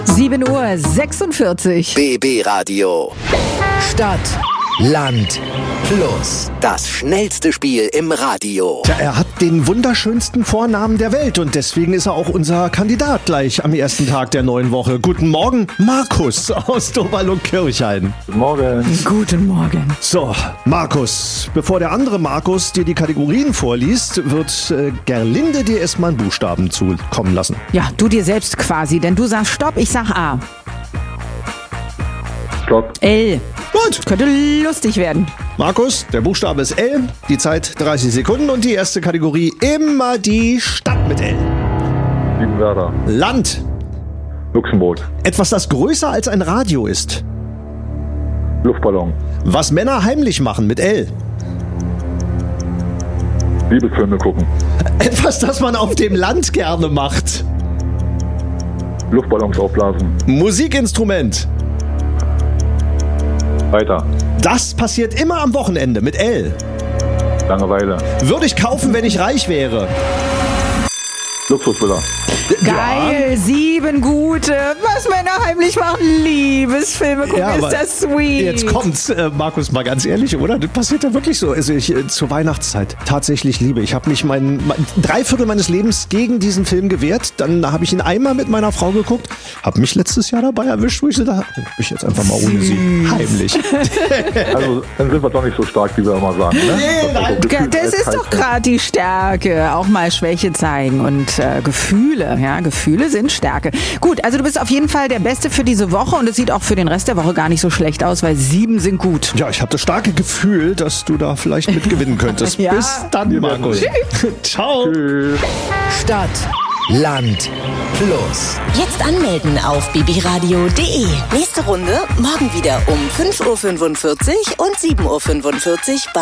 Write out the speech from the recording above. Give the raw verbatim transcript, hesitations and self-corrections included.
sieben Uhr sechsundvierzig. B B Radio. Stadt, Land, Plus. Das schnellste Spiel im Radio. Tja, er hat den wunderschönsten Vornamen der Welt und deswegen ist er auch unser Kandidat gleich am ersten Tag der neuen Woche. Guten Morgen, Markus aus Doberlung-Kirchhain. Guten Morgen. Guten Morgen. So, Markus, bevor der andere Markus dir die Kategorien vorliest, wird äh, Gerlinde dir erstmal einen Buchstaben zukommen lassen. Ja, du dir selbst quasi, denn du sagst Stopp, ich sag A. Stopp. L. Gut. Könnte lustig werden. Markus, der Buchstabe ist L, die Zeit dreißig Sekunden und die erste Kategorie immer die Stadt mit L. Liebenwerda. Land. Luxemburg. Etwas, das größer als ein Radio ist. Luftballon. Was Männer heimlich machen mit L. Liebesfilme gucken. Etwas, das man auf dem Land gerne macht. Luftballons aufblasen. Musikinstrument. Weiter. Das passiert immer am Wochenende mit L. Langeweile. Würde ich kaufen, wenn ich reich wäre. Luxusvilla. Geil, sieben gute. Was Männer heimlich machen, Liebesfilme gucken, Ja, ist aber das sweet. Jetzt kommt's, äh, Markus, mal ganz ehrlich, oder? Das passiert ja wirklich so. Also ich äh, zur Weihnachtszeit tatsächlich liebe. Ich habe mich mein, mein drei Viertel meines Lebens gegen diesen Film gewehrt. Dann habe ich ihn einmal mit meiner Frau geguckt, habe mich letztes Jahr dabei erwischt, wo ich so dachte, ich jetzt einfach mal ohne sie heimlich. Also, dann sind wir doch nicht so stark, wie wir immer sagen. Ne? Nee, nein. so Gefühl- Das ist doch gerade die Stärke. Auch mal Schwäche zeigen und äh, Gefühle. Ja, Gefühle sind Stärke. Gut, also du bist auf jeden Fall der Beste für diese Woche und es sieht auch für den Rest der Woche gar nicht so schlecht aus, weil sieben sind gut. Ja, ich habe das starke Gefühl, dass du da vielleicht mit gewinnen könntest. Ja. Bis dann, Markus. Ciao. Tschüss. Stadt, Land, Plus. Jetzt anmelden auf b b radio punkt d e. Nächste Runde morgen wieder um fünf Uhr fünfundvierzig und sieben Uhr fünfundvierzig bei